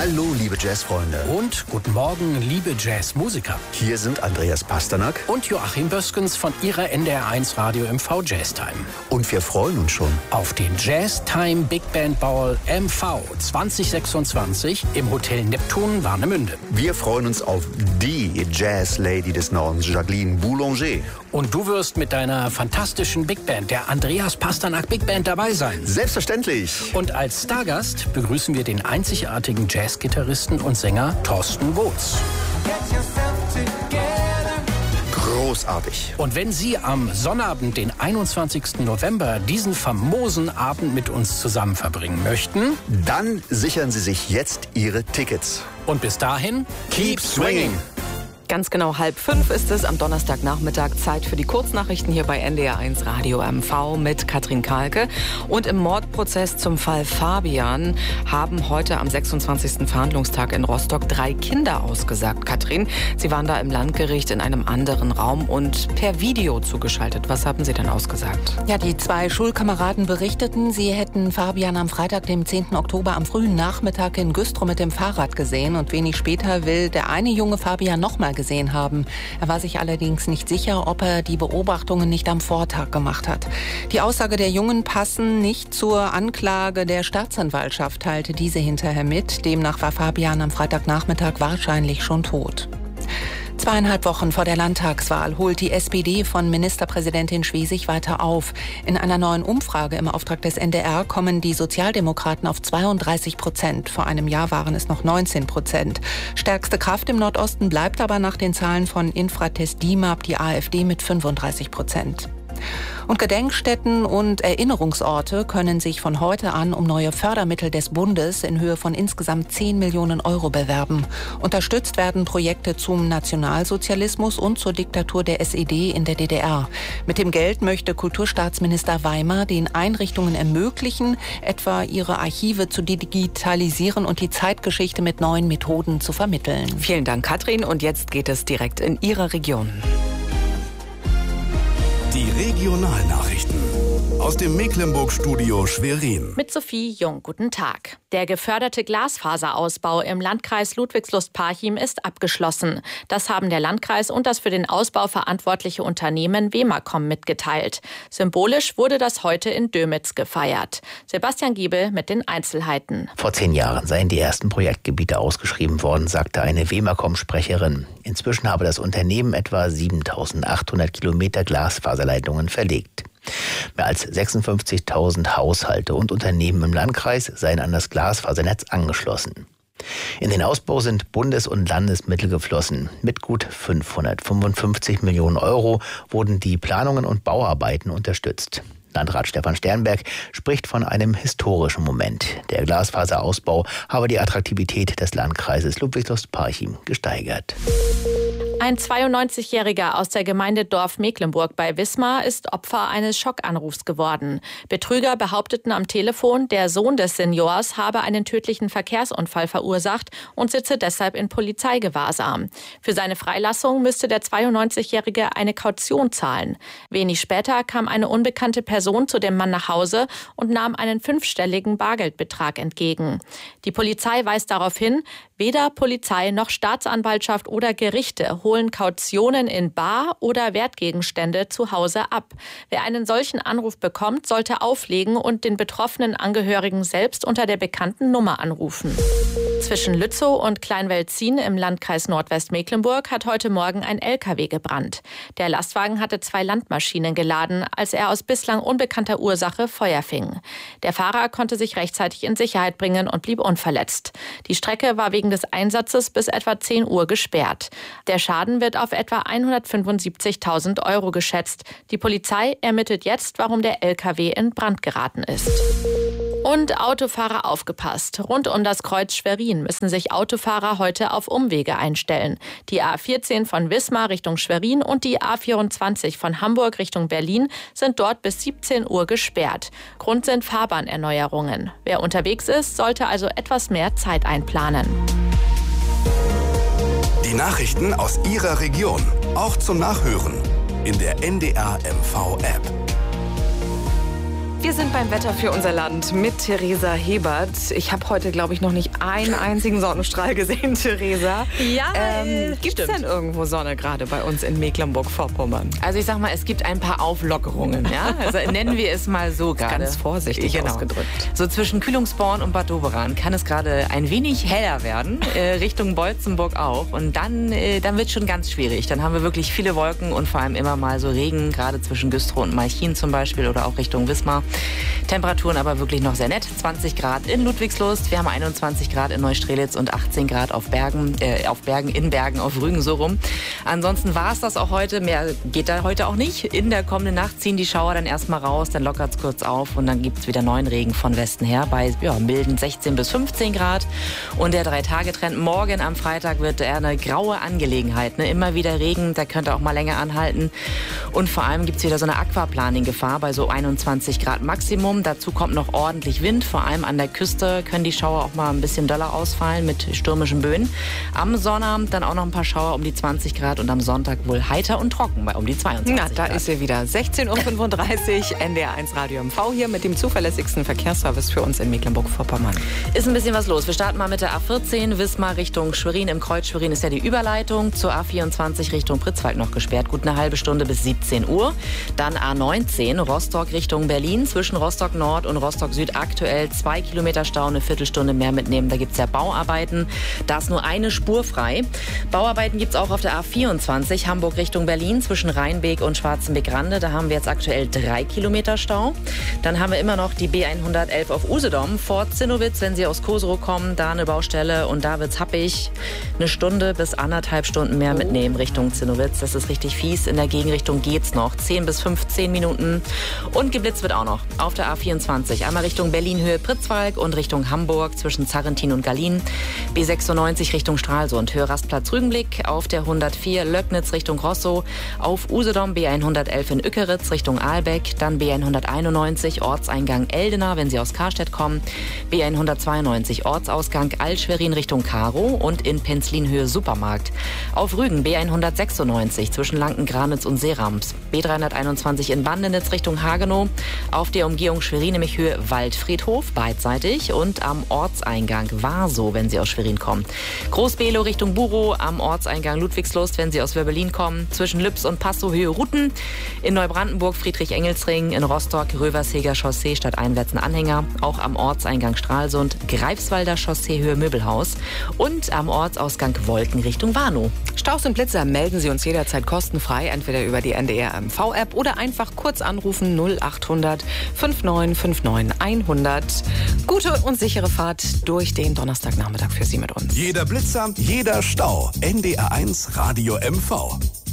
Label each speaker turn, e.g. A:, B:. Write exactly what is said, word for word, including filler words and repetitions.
A: Hallo, liebe Jazzfreunde.
B: Und guten Morgen, liebe Jazzmusiker.
A: Hier sind Andreas Pasternak
B: und Joachim Böskens von Ihrer N D R eins Radio M V Jazztime.
A: Und wir freuen uns schon
B: auf den Jazztime Big Band Ball M V zwanzig sechsundzwanzig im Hotel Neptun Warnemünde.
A: Wir freuen uns auf die Jazz-Lady des Nordens, Jacqueline Boulanger.
B: Und du wirst mit deiner fantastischen Big Band, der Andreas Pasternak Big Band, dabei sein.
A: Selbstverständlich.
B: Und als Stargast begrüßen wir den einzigartigen Jazzgitarristen und Sänger Thorsten Woods.
A: Großartig.
B: Und wenn Sie am Sonnabend, den einundzwanzigsten November, diesen famosen Abend mit uns zusammen verbringen möchten,
A: dann sichern Sie sich jetzt Ihre Tickets.
B: Und bis dahin, keep swinging!
C: Ganz genau halb fünf ist es am Donnerstagnachmittag, Zeit für die Kurznachrichten hier bei N D R eins Radio M V mit Katrin Kahlke. Und im Mordprozess zum Fall Fabian haben heute am sechsundzwanzigsten Verhandlungstag in Rostock drei Kinder ausgesagt. Katrin, Sie waren da im Landgericht in einem anderen Raum und per Video zugeschaltet. Was haben Sie denn ausgesagt?
D: Ja, die zwei Schulkameraden berichteten, sie hätten Fabian am Freitag, dem zehnten Oktober, am frühen Nachmittag in Güstrow mit dem Fahrrad gesehen. Und wenig später will der eine Junge Fabian noch mal gesehen haben. Er war sich allerdings nicht sicher, ob er die Beobachtungen nicht am Vortag gemacht hat. Die Aussage der Jungen passen nicht zur Anklage der Staatsanwaltschaft, teilte diese hinterher mit. Demnach war Fabian am Freitagnachmittag wahrscheinlich schon tot. Zweieinhalb Wochen vor der Landtagswahl holt die S P D von Ministerpräsidentin Schwesig weiter auf. In einer neuen Umfrage im Auftrag des N D R kommen die Sozialdemokraten auf zweiunddreißig Prozent. Vor einem Jahr waren es noch neunzehn Prozent. Stärkste Kraft im Nordosten bleibt aber nach den Zahlen von Infratest DIMAP die AfD mit fünfunddreißig Prozent. Und Gedenkstätten und Erinnerungsorte können sich von heute an um neue Fördermittel des Bundes in Höhe von insgesamt zehn Millionen Euro bewerben. Unterstützt werden Projekte zum Nationalsozialismus und zur Diktatur der S E D in der D D R. Mit dem Geld möchte Kulturstaatsminister Weimar den Einrichtungen ermöglichen, etwa ihre Archive zu digitalisieren und die Zeitgeschichte mit neuen Methoden zu vermitteln.
C: Vielen Dank, Katrin. Und jetzt geht es direkt in Ihre Region.
E: Die Regionalnachrichten aus dem Mecklenburg-Studio Schwerin.
F: Mit Sophie Jung, guten Tag. Der geförderte Glasfaserausbau im Landkreis Ludwigslust-Parchim ist abgeschlossen. Das haben der Landkreis und das für den Ausbau verantwortliche Unternehmen Wemacom mitgeteilt. Symbolisch wurde das heute in Dömitz gefeiert. Sebastian Giebel mit den Einzelheiten.
G: Vor zehn Jahren seien die ersten Projektgebiete ausgeschrieben worden, sagte eine Wemacom-Sprecherin. Inzwischen habe das Unternehmen etwa siebentausendachthundert Kilometer Glasfaserleitungen verlegt. Mehr als sechsundfünfzigtausend Haushalte und Unternehmen im Landkreis seien an das Glasfasernetz angeschlossen. In den Ausbau sind Bundes- und Landesmittel geflossen. Mit gut fünfhundertfünfundfünfzig Millionen Euro wurden die Planungen und Bauarbeiten unterstützt. Landrat Stefan Sternberg spricht von einem historischen Moment. Der Glasfaserausbau habe die Attraktivität des Landkreises Ludwigslust-Parchim gesteigert.
F: Ein zweiundneunzigjähriger aus der Gemeinde Dorf-Mecklenburg bei Wismar ist Opfer eines Schockanrufs geworden. Betrüger behaupteten am Telefon, der Sohn des Seniors habe einen tödlichen Verkehrsunfall verursacht und sitze deshalb in Polizeigewahrsam. Für seine Freilassung müsste der zweiundneunzigjährige eine Kaution zahlen. Wenig später kam eine unbekannte Person zu dem Mann nach Hause und nahm einen fünfstelligen Bargeldbetrag entgegen. Die Polizei weist darauf hin, weder Polizei noch Staatsanwaltschaft oder Gerichte holen Kautionen in Bar oder Wertgegenstände zu Hause ab. Wer einen solchen Anruf bekommt, sollte auflegen und den betroffenen Angehörigen selbst unter der bekannten Nummer anrufen. Zwischen Lützow und Kleinwelzin im Landkreis Nordwestmecklenburg hat heute Morgen ein L K W gebrannt. Der Lastwagen hatte zwei Landmaschinen geladen, als er aus bislang unbekannter Ursache Feuer fing. Der Fahrer konnte sich rechtzeitig in Sicherheit bringen und blieb unverletzt. Die Strecke war wegen des Einsatzes bis etwa zehn Uhr gesperrt. Der Schaden wird auf etwa hundertfünfundsiebzigtausend Euro geschätzt. Die Polizei ermittelt jetzt, warum der L K W in Brand geraten ist. Und Autofahrer aufgepasst. Rund um das Kreuz Schwerin müssen sich Autofahrer heute auf Umwege einstellen. Die A vierzehn von Wismar Richtung Schwerin und die A vierundzwanzig von Hamburg Richtung Berlin sind dort bis siebzehn Uhr gesperrt. Grund sind Fahrbahnerneuerungen. Wer unterwegs ist, sollte also etwas mehr Zeit einplanen.
E: Die Nachrichten aus Ihrer Region, auch zum Nachhören in der N D R M V App.
C: Wir sind beim Wetter für unser Land mit Theresa Hebert. Ich habe heute, glaube ich, noch nicht einen einzigen Sonnenstrahl gesehen, Theresa.
H: Ja,
C: ähm, gibt es denn irgendwo Sonne gerade bei uns in Mecklenburg-Vorpommern?
H: Also ich sag mal, es gibt ein paar Auflockerungen. Ja? Also nennen wir es mal so gerade.
C: Ganz vorsichtig
H: genau.
C: ausgedrückt.
H: So zwischen Kühlungsborn und Bad Doberan kann es gerade ein wenig heller werden, äh, Richtung Bolzenburg auch. Und dann, äh, dann wird es schon ganz schwierig. Dann haben wir wirklich viele Wolken und vor allem immer mal so Regen, gerade zwischen Güstrow und Malchin zum Beispiel oder auch Richtung Wismar. Temperaturen aber wirklich noch sehr nett. zwanzig Grad in Ludwigslust, wir haben einundzwanzig Grad in Neustrelitz und achtzehn Grad auf Bergen, äh, auf Bergen, in Bergen, auf Rügen so rum. Ansonsten war es das auch heute. Mehr geht da heute auch nicht. In der kommenden Nacht ziehen die Schauer dann erstmal raus, dann lockert es kurz auf und dann gibt es wieder neuen Regen von Westen her bei ja, milden sechzehn bis fünfzehn Grad. Und der Drei-Tage-Trend morgen am Freitag wird eher eine graue Angelegenheit. Ne? Immer wieder Regen, der könnte auch mal länger anhalten. Und vor allem gibt es wieder so eine Aquaplaning-Gefahr bei so einundzwanzig Grad Maximum. Dazu kommt noch ordentlich Wind. Vor allem an der Küste können die Schauer auch mal ein bisschen doller ausfallen mit stürmischen Böen. Am Sonnabend dann auch noch ein paar Schauer um die zwanzig Grad und am Sonntag wohl heiter und trocken bei um die zweiundzwanzig Grad.
C: Na, da ist sie wieder. sechzehn Uhr fünfunddreißig, N D R eins Radio M V hier mit dem zuverlässigsten Verkehrsservice für uns in Mecklenburg-Vorpommern.
H: Ist ein bisschen was los. Wir starten mal mit der A vierzehn, Wismar Richtung Schwerin. Im Kreuz Schwerin ist ja die Überleitung. Zur A vierundzwanzig Richtung Pritzwalk noch gesperrt. Gut eine halbe Stunde bis siebzehn Uhr. Dann A neunzehn, Rostock Richtung Berlin. Zwischen Rostock Nord und Rostock Süd aktuell zwei Kilometer Stau, eine Viertelstunde mehr mitnehmen. Da gibt es ja Bauarbeiten. Da ist nur eine Spur frei. Bauarbeiten gibt es auch auf der A vierundzwanzig, Hamburg Richtung Berlin. Zwischen Rheinbeek und Schwarzenbeck-Rande. Da haben wir jetzt aktuell drei Kilometer Stau. Dann haben wir immer noch die B hundertelf auf Usedom. Vor Zinnowitz, wenn Sie aus Koserow kommen, da eine Baustelle und da wird's happig. Eine Stunde bis anderthalb Stunden mehr mitnehmen Richtung Zinnowitz. Das ist richtig fies. In der Gegenrichtung geht's noch. zehn bis fünfzehn Minuten. Und geblitzt wird auch noch. Auf der A vierundzwanzig. Einmal Richtung Berlin-Höhe Pritzwalk und Richtung Hamburg zwischen Zarrentin und Gallien. B sechsundneunzig Richtung Stralsund. Höhe Rastplatz Rügenblick. Auf der hundertvier Löcknitz Richtung Rosso. Auf Usedom B hundertelf in Ückeritz Richtung Ahlbeck. Dann B hunderteinundneunzig Ortseingang Eldena, wenn Sie aus Karstedt kommen. B hundertzweiundneunzig Ortsausgang Altschwerin Richtung Karow und in Penzlinhöhe Supermarkt. Auf Rügen B hundertsechsundneunzig zwischen Lanken-Granitz und Seerams. B dreihunderteinundzwanzig in Bandenitz Richtung Hagenow. Auf der Umgehung Schwerin nämlich Höhe Waldfriedhof beidseitig und am Ortseingang Warsow, wenn Sie aus Schwerin kommen. Groß-Below Richtung Burow, am Ortseingang Ludwigslust, wenn Sie aus Wörbelin kommen. Zwischen Lübs und Passow Höhe Ruten. In Neubrandenburg Friedrich-Engelsring, in Rostock Röversheger Chaussee statt einwärts ein Anhänger. Auch am Ortseingang Stralsund Greifswalder Chaussee Höhe Möbelhaus. Und am Ortsausgang Wolken Richtung Warnow.
C: Staus und Blitzer melden Sie uns jederzeit kostenfrei, entweder über die N D R M V-App oder einfach kurz anrufen null achthundert fünfundneunzig neunundfünfzig hundert. Gute und sichere Fahrt durch den Donnerstagnachmittag für Sie mit uns.
E: Jeder Blitzer, jeder Stau. N D R eins Radio M V.